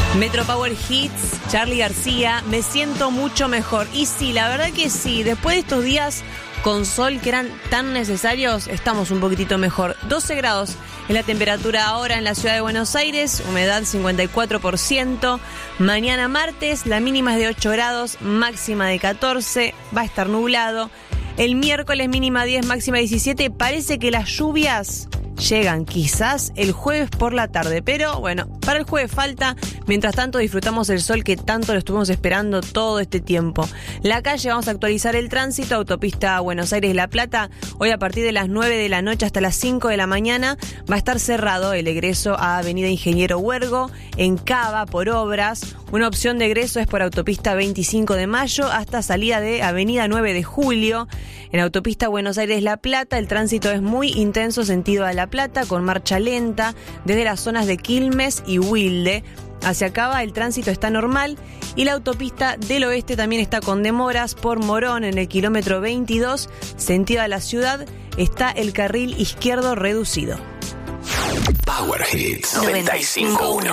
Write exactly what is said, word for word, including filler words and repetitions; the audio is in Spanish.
Metro Power Hits, Charly García, me siento mucho mejor. Y sí, la verdad que sí, después de estos días con sol que eran tan necesarios, estamos un poquitito mejor. doce grados es la temperatura ahora en la ciudad de Buenos Aires, humedad cincuenta y cuatro por ciento. Mañana martes, la mínima es de ocho grados, máxima de catorce, va a estar nublado. El miércoles mínima diez, máxima diecisiete. Parece que las lluvias llegan quizás el jueves por la tarde, pero bueno, para el jueves falta. Mientras tanto disfrutamos el sol que tanto lo estuvimos esperando todo este tiempo. La calle, vamos a actualizar el tránsito. Autopista Buenos Aires-La Plata, hoy a partir de las nueve de la noche hasta las cinco de la mañana va a estar cerrado el egreso a Avenida Ingeniero Huergo en Cava por obras. Una opción de egreso es por autopista veinticinco de mayo hasta salida de Avenida nueve de julio. En autopista Buenos Aires-La Plata el tránsito es muy intenso sentido a La Plata con marcha lenta desde las zonas de Quilmes y Wilde. Hacia Cava el tránsito está normal y la autopista del oeste también está con demoras por Morón en el kilómetro veintidós, sentido a la ciudad, está el carril izquierdo reducido. Power Hits noventa y cinco punto uno.